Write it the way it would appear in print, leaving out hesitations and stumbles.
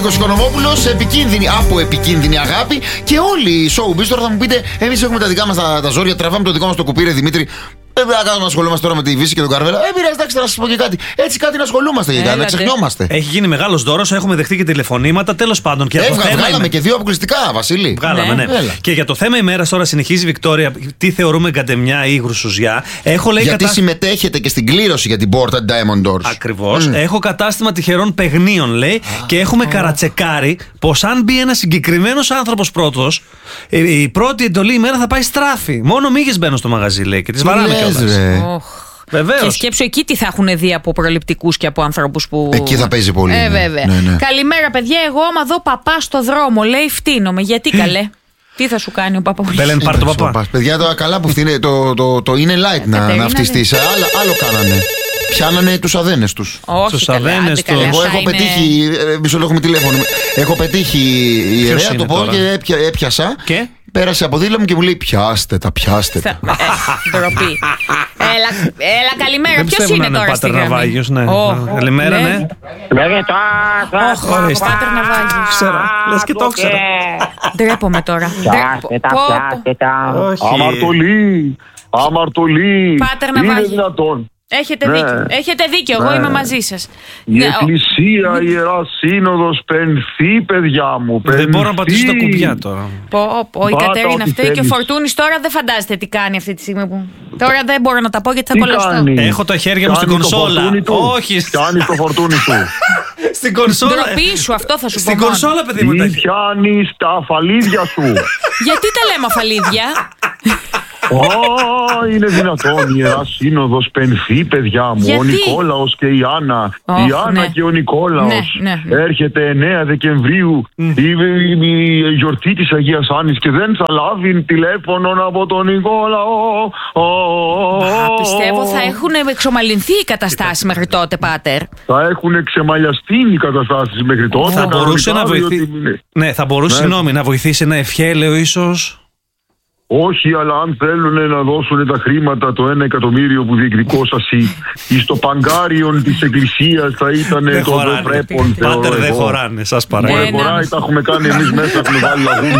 Νίκος Οικονομόπουλος, από επικίνδυνη αγάπη. Και όλοι οι showbiz. Τώρα θα μου πείτε, εμείς έχουμε τα δικά μας τα ζόρια, τραβάμε το δικό μας το κουπί, ρε Δημήτρη. Δεν πρέπει να ασχολούμαστε τώρα με τη Βύση και τον Καρβέλα. Πειράζει, εντάξει, να σας πω και κάτι. Έτσι κάτι να ασχολούμαστε και κάτι, να ξεχνιόμαστε. Έχει γίνει μεγάλος δώρος, έχουμε δεχτεί και τηλεφωνήματα. Τέλος πάντων. Βγάλαμε και 2 αποκλειστικά, Βασίλη. Βγάλαμε, ναι. Και για το θέμα ημέρας τώρα συνεχίζει η Βικτόρια. Τι θεωρούμε γκαντεμιά ή γρουσουζιά. Γιατί συμμετέχετε και στην κλήρωση για την πόρτα Diamond Doors. Ακριβώς. Έχω κατάστημα τυχερών παιγνίων, λέει. Και έχουμε καρατσεκάρει πως αν μπει ένας συγκεκριμένος άνθρωπος πρώτος, η πρώτη εντολή ημέρα θα πάει στράφη. Μόνο μύγες μπαίνουν στο μαγαζί, λέει. Και τις βαράμε. Βεβαίως. Και σκέψου εκεί τι θα έχουν δει από προληπτικούς και από άνθρωπους που. Εκεί θα παίζει πολύ. Βέβαια. Ναι. Καλημέρα, παιδιά. Εγώ άμα δω παπά στο δρόμο, λέει, φτύνομαι. Γιατί καλέ. Τι θα σου κάνει ο παπά. Μπέλεν, πάρ' το παπά. Παιδιά, τώρα καλά που φτύνε. Το είναι light να φτιστείς. Άλλο κάνανε. Πιάνανε τους αδένες τους. Τους αδένες τους. Εγώ έχω πετύχει. Μισό λόγο με τηλέφωνο. Έχω πετύχει η ιερέα το πόδι και έπιασα. Και πέρασε από δίπλα μου και μου λέει: Πιάστε τα. Ντροπή. Έλα, καλημέρα. Ποιος είναι τώρα στην γραμμή? Καλημέρα, ναι. Πάτερ Ναυάγιος. Ξέρω, λες και το ξέρω. Ντρέπομαι τώρα. Πιάστε τα. Αμαρτωλή. Πάτερ Ναυάγιο. Είναι δυνατόν? Έχετε δίκιο, εγώ είμαι μαζί σας. Η Εκκλησία, η Ιερά Σύνοδος πενθεί, παιδιά μου. Δεν μπορώ να πατήσω τα κουμπιά τώρα. Η Κατερίνα αυτή και ο Φορτούνης τώρα δεν φαντάζεται τι κάνει αυτή τη στιγμή που. Τώρα δεν μπορώ να τα πω γιατί θα κολλωστώ. Έχω τα χέρια μου στην κονσόλα. Όχι. Πιάνει το φορτούνι σου. Στην κονσόλα. Ντροπή σου, αυτό θα σου πω. Στην κονσόλα, παιδί μου. Πιάνει τα αφαλίδια σου. Γιατί τα λέμε αφαλίδια? Είναι δυνατόν η Ιερά Σύνοδος πενθεί, παιδιά μου. Γιατί? Ο Νικόλαος και η Άννα. Η Άννα και ο Νικόλαος. Έρχεται 9 Δεκεμβρίου η γιορτή της Αγίας Άννης και δεν θα λάβει τηλέφωνο από τον Νικόλαο. Πιστεύω θα έχουν εξομαλυνθεί οι καταστάσεις μέχρι τότε, Πάτερ. Θα έχουν ξεμαλιαστεί οι καταστάσεις μέχρι τότε. Θα μπορούσε να βοηθήσει. Ναι, θα μπορούσε να βοηθήσει ένα ευχέλαιο ίσως. Όχι, αλλά αν θέλουν να δώσουν τα χρήματα, το 1 εκατομμύριο που διεκδικόσασαι στο παγκάριον της Εκκλησίας θα ήταν το πρέπον. Πάτερ, δεν χωράνε, σας παρακαλώ. Τα έχουμε κάνει εμείς μέσα, έχουμε βάλει λαγούμι.